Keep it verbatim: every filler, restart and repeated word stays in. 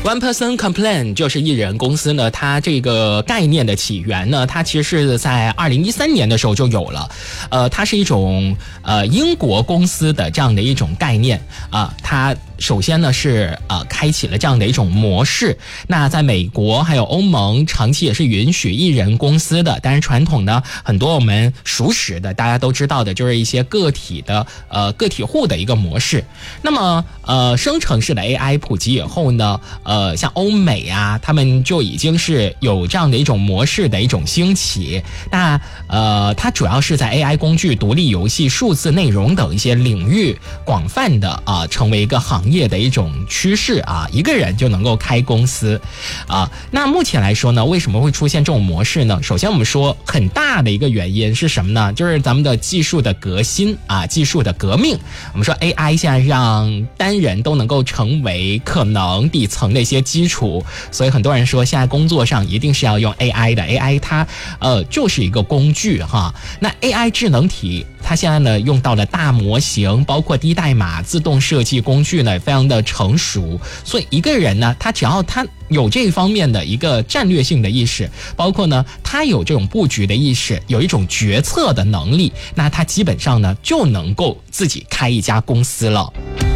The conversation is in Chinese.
One Person Complain 就是一人公司呢，它这个概念的起源呢，它其实是在二零一三年的时候就有了。呃，它是一种呃英国公司的这样的一种概念啊、呃，它首先呢是呃开启了这样的一种模式。那在美国还有欧盟，长期也是允许一人公司的。但是传统呢，很多我们熟识的，大家都知道的，就是一些个体的呃个体户的一个模式。那么呃生成式的 A I 普及以后呢，呃像欧美啊，他们就已经是有这样的一种模式的一种兴起。那呃它主要是在 A I 工具、独立游戏、数字内容等一些领域广泛的啊、呃、成为一个行业的一种趋势啊，一个人就能够开公司啊。那目前来说呢，为什么会出现这种模式呢？首先我们说很大的一个原因是什么呢？就是咱们的技术的革新啊，技术的革命。我们说 A I 现在让单人都能够成为可能底层的一些基础，所以很多人说现在工作上一定是要用 A I 的。 A I 它呃就是一个工具哈。那 A I 智能体它现在呢用到了大模型，包括低代码、自动设计工具呢非常的成熟，所以一个人呢，他只要他有这方面的一个战略性的意识，包括呢他有这种布局的意识，有一种决策的能力，那他基本上呢就能够自己开一家公司了。